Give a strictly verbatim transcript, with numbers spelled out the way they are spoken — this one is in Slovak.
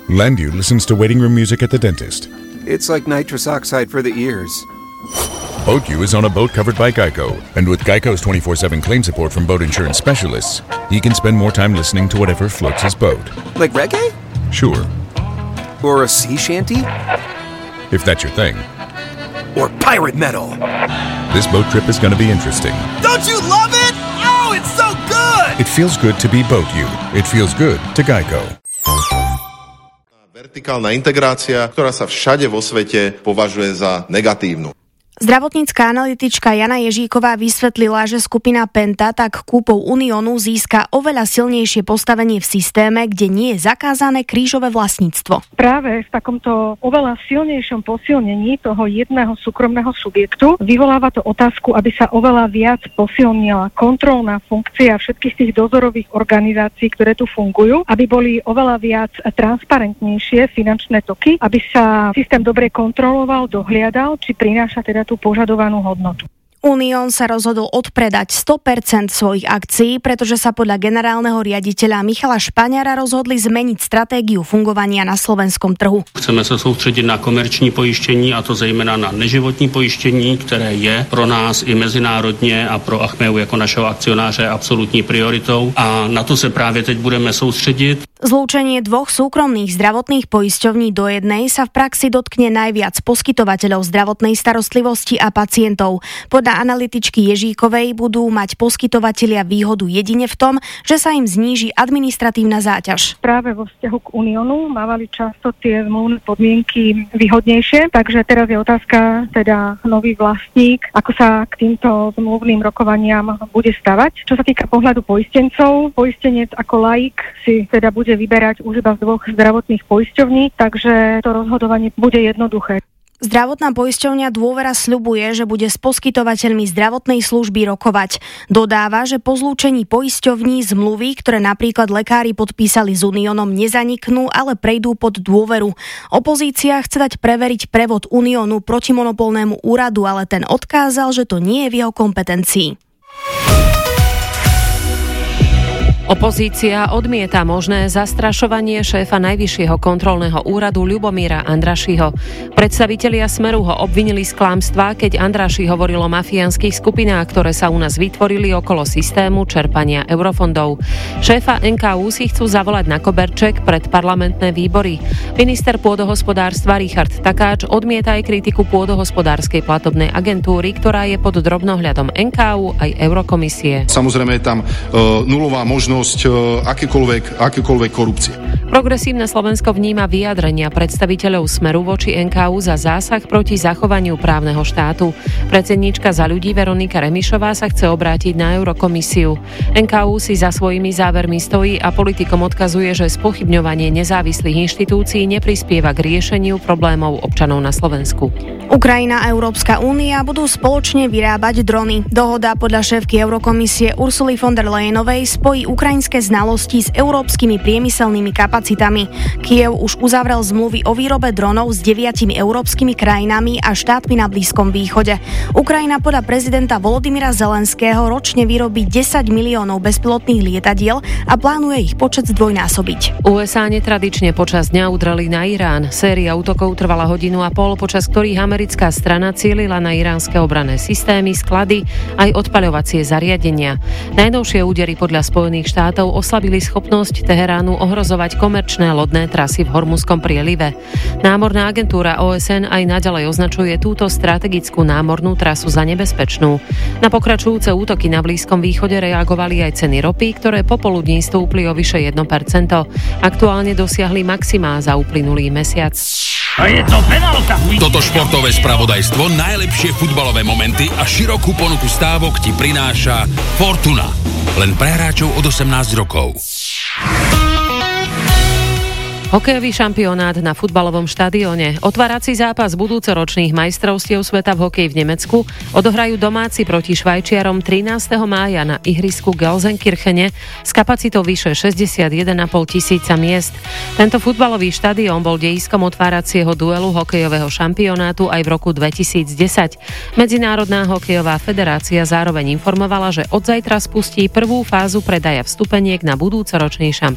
Landu listens to waiting room music at the dentist. It's like nitrous oxide for the ears. BoatU is on a boat covered by Geico, and with Geico's twenty-four seven claim support from boat insurance specialists, he can spend more time listening to whatever floats his boat. Like reggae? Sure. Or a sea shanty? If that's your thing. Or pirate metal? This boat trip is going to be interesting. Don't you love it? Oh, it's so good! It feels good to be BoatU. It feels good to Geico. Vertikálna integrácia, ktorá sa všade vo svete považuje za negatívnu. Zdravotnícka analytička Jana Ježíková vysvetlila, že skupina Penta tak kúpou Uniónu získa oveľa silnejšie postavenie v systéme, kde nie je zakázané krížové vlastníctvo. Práve v takomto oveľa silnejšom posilnení toho jedného súkromného subjektu vyvoláva to otázku, aby sa oveľa viac posilnila kontrolná funkcia všetkých tých dozorových organizácií, ktoré tu fungujú, aby boli oveľa viac transparentnejšie finančné toky, aby sa systém dobre kontroloval, dohliadal, či prináša teda tú požadovanú hodnotu. Unión sa rozhodol odpredať sto percent svojich akcií, pretože sa podľa generálneho riaditeľa Michala Špaňara rozhodli zmeniť stratégiu fungovania na slovenskom trhu. Chceme sa sústrediť na komerční pojištění, a to zejména na neživotní pojištění, které je pro nás i mezinárodně a pro Achmeu jako našeho akcionáře absolutní prioritou, a na to se právě teď budeme soustředit. Zlúčenie dvoch súkromných zdravotných poisťovní do jednej sa v praxi dotkne najviac poskytovateľov zdravotnej starostlivosti a pacientov. Podľa analytičky Ježíkovej budú mať poskytovatelia výhodu jedine v tom, že sa im zníži administratívna záťaž. Práve vo vzťahu k Uniónu mávali často tie zmluvné podmienky výhodnejšie, takže teraz je otázka, teda nový vlastník, ako sa k týmto zmluvným rokovaniam bude stavať. Čo sa týka pohľadu poistencov, poistenec ako laik si teda bude vyberať už iba z dvoch zdravotných poisťovní, takže to rozhodovanie bude jednoduché. Zdravotná poisťovňa Dôvera sľubuje, že bude s poskytovateľmi zdravotnej služby rokovať. Dodáva, že po zlúčení poisťovní zmluvy, ktoré napríklad lekári podpísali s Uniónom, nezaniknú, ale prejdú pod Dôveru. Opozícia chce dať preveriť prevod Uniónu protimonopolnému úradu, ale ten odkázal, že to nie je v jeho kompetencii. Opozícia odmieta možné zastrašovanie šéfa Najvyššieho kontrolného úradu Ľubomíra Andrašiho. Predstavitelia Smeru ho obvinili z klamstva, keď Andraši hovoril o mafiánskych skupinách, ktoré sa u nás vytvorili okolo systému čerpania eurofondov. Šéfa en ká ú si chcú zavolať na koberček pred parlamentné výbory. Minister pôdohospodárstva Richard Takáč odmieta aj kritiku pôdohospodárskej platobnej agentúry, ktorá je pod drobnohľadom en ká ú aj Eurokomisie. Samozrejme je tam e, nulová možnosť akékoľvek, akékoľvek korupcie. Progresívne Slovensko vníma vyjadrenia predstaviteľov Smeru voči en ká ú za zásah proti zachovaniu právneho štátu. Predsedníčka Za ľudí Veronika Remišová sa chce obrátiť na Eurokomisiu. en ká ú si za svojimi závermi stojí a politikom odkazuje, že spochybňovanie nezávislých inštitúcií neprispieva k riešeniu problémov občanov na Slovensku. Ukrajina a Európska únia budú spoločne vyrábať drony. Dohoda podľa šéfky Eurokomisie Ursuly von der Leyenovej spojí ukrajinské znalosti s európskymi priemyselnými kapacitami. Kyjev už uzavrel zmluvy o výrobe dronov s deviatimi európskymi krajinami a štátmi na Blízkom východe. Ukrajina podľa prezidenta Volodymyra Zelenského ročne vyrobí desať miliónov bezpilotných lietadiel a plánuje ich počet zdvojnásobiť. ú es á netradične počas dňa udreli na Irán. Séria útokov trvala hodinu a pol, počas ktorých americká strana cielila na iránske obranné systémy, sklady aj odpaľovacie zariadenia. Najnovšie údery podľa Spojených štátov oslabili schopnosť Teheránu ohrozovať komerčné lodné trasy v Hormuzskom prielive. Námorná agentúra ó es en aj naďalej označuje túto strategickú námornú trasu za nebezpečnú. Na pokračujúce útoky na Blízkom východe reagovali aj ceny ropy, ktoré popoludní stúpli o vyše jedno percento. Aktuálne dosiahli maximá za uplynulý mesiac. A je to penálka. Toto športové spravodajstvo, najlepšie futbalové momenty a širokú ponuku stávok ti prináša Fortuna. Len pre hráčov od osemnásť rokov. Hokejový šampionát na futbalovom štadióne. Otvárací zápas budúcoročných majstrovstiev sveta v hokeji v Nemecku odohrajú domáci proti Švajčiarom trinásteho mája na ihrisku Gelsenkirchene s kapacitou vyše šesťdesiatjeden a pol tisíca miest. Tento futbalový štadión bol dejiskom otváracieho duelu hokejového šampionátu aj v roku dvetisícdesať. Medzinárodná hokejová federácia zároveň informovala, že od zajtra spustí prvú fázu predaja vstupeniek na budúcoročný šampionát.